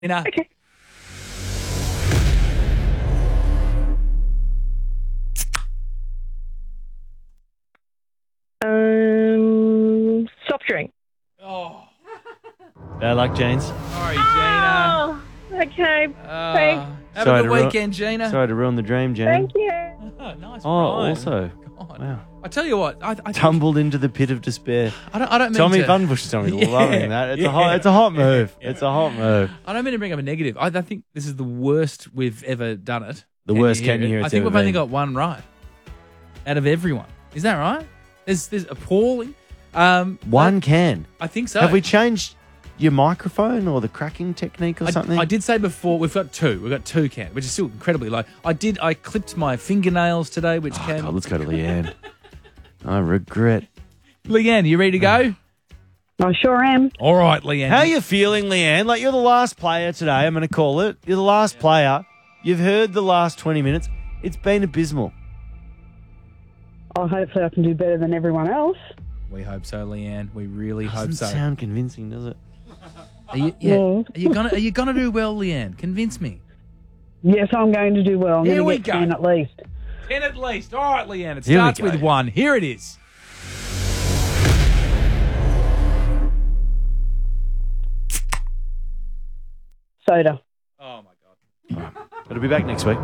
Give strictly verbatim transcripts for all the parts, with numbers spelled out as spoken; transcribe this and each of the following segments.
Nina. Okay. Um, soft drink. Oh, Bad luck, James. sorry, Gina. Oh, okay. Uh, Thanks. have Sorry a to good ru- weekend, Gina. Sorry to ruin the dream, Jane. Thank you. Oh, nice. Oh, rhyme. also, God. wow. I tell you what, I, I think- Tumbled into the pit of despair. I don't. I don't mean Tommy to, Bunbush, Tommy, Yeah, loving that. It's yeah. a hot. It's a hot move. It's a hot move. I don't mean to bring up a negative. I, I think this is the worst we've ever done it. The worst Can You Hear I It's think ever we've only been. got one right out of everyone. Is that right? There's, there's appalling. Um, One can. I think so. Have we changed your microphone or the cracking technique or I, something? I did say before we've got two. We've got two cans, which is still incredibly low. I did. I clipped my fingernails today, which Oh, came. God, let's go to Leanne. I regret. Leanne, you ready to go? I sure am. All right, Leanne. How are you feeling, Leanne? Like you're the last player today. I'm going to call it. You're the last player. You've heard the last twenty minutes. It's been abysmal. Oh, hopefully I can do better than everyone else. We hope so, Leanne. We really hope Doesn't so. sound convincing, does it? Are you, yeah. No. Are you gonna Are you gonna do well, Leanne? Convince me. Yes, I'm going to do well. I'm Here going we to get go. ten at least. Ten at least. All right, Leanne. It Here we starts go. with one. Here it is. Soda. Oh my God. It'll be back next week.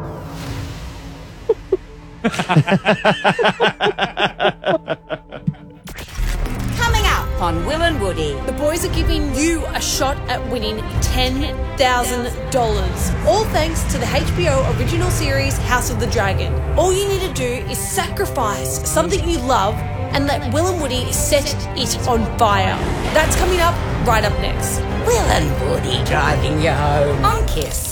Coming up on Will and Woody. The boys are giving you a shot at winning ten thousand dollars. All thanks to the H B O original series House of the Dragon. All you need to do is sacrifice something you love and let Will and Woody set it on fire. That's coming up right up next. Will and Woody driving you home on Kiss.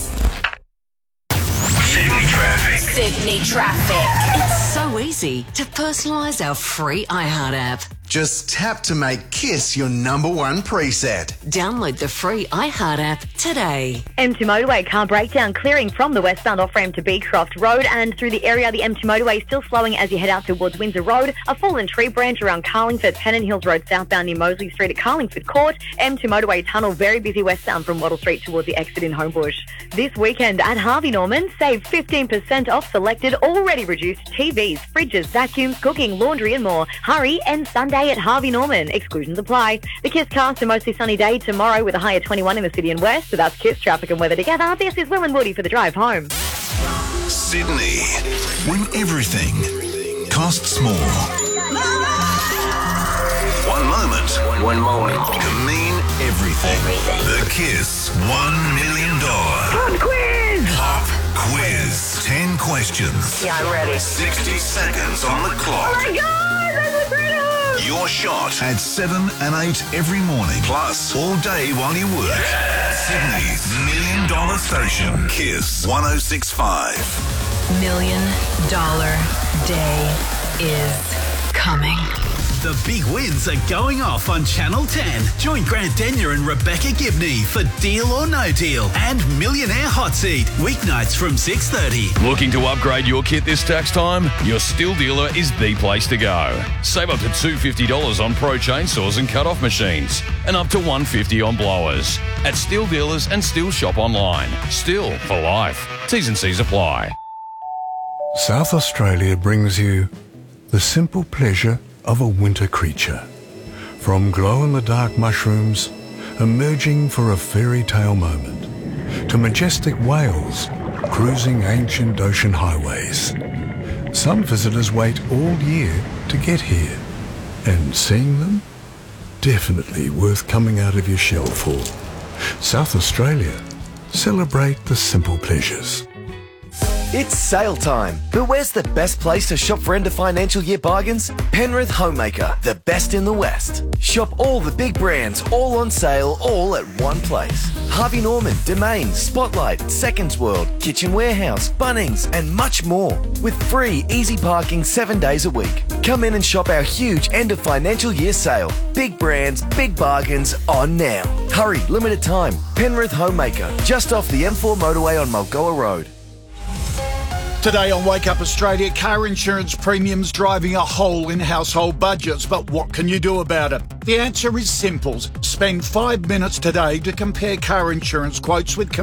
Sydney traffic. Sydney traffic. It's so easy to personalise our free iHeart app. Just tap to make Kiss your number one preset. Download the free iHeart app today. M two Motorway car breakdown clearing from the westbound off-ramp to Beecroft Road and through the area. The M two Motorway still slowing as you head out towards Windsor Road. A fallen tree branch around Carlingford, Pennant Hills Road southbound near Mosley Street at Carlingford Court. M two Motorway tunnel very busy westbound from Wattle Street towards the exit in Homebush. This weekend at Harvey Norman, save fifteen percent off selected already reduced T Vs, fridges, vacuums, cooking, laundry and more. Hurry, and Sunday at Harvey Norman. Exclusions apply. The Kiss cast a mostly sunny day tomorrow with a high of twenty-one in the city and west. So that's Kiss traffic and weather together. This is Will and Woody for the drive home. Sydney, when everything costs more. One moment, one moment can mean everything. The Kiss one million dollars Pop quiz! Pop Quiz. Ten questions. Yeah, I'm ready. sixty seconds on the clock. Oh my God, that's a great hope! Your shot at seven and eight every morning. Plus, all day while you work. Sydney's million dollar station. Kiss one oh six point five. Million dollar day is coming. The big wins are going off on Channel ten. Join Grant Denyer and Rebecca Gibney for Deal or No Deal and Millionaire Hot Seat, weeknights from six thirty. Looking to upgrade your kit this tax time? Your Stihl dealer is the place to go. Save up to two hundred fifty dollars on pro chainsaws and cut-off machines and up to one hundred fifty dollars on blowers. At Stihl dealers and Stihl shop online. Stihl for life. T's and C's apply. South Australia brings you the simple pleasure of a winter creature. From glow-in-the-dark mushrooms emerging for a fairy tale moment, to majestic whales cruising ancient ocean highways. Some visitors wait all year to get here, and seeing them, definitely worth coming out of your shell for. South Australia, celebrate the simple pleasures. It's sale time, but where's the best place to shop for end of financial year bargains? Penrith Homemaker, the best in the West. Shop all the big brands, all on sale, all at one place. Harvey Norman, Domain, Spotlight, Seconds World, Kitchen Warehouse, Bunnings, and much more. With free, easy parking seven days a week. Come in and shop our huge end of financial year sale. Big brands, big bargains, on now. Hurry, limited time. Penrith Homemaker, just off the M four motorway on Mulgoa Road. Today on Wake Up Australia, car insurance premiums driving a hole in household budgets. But what can you do about it? The answer is simple. Spend five minutes today to compare car insurance quotes with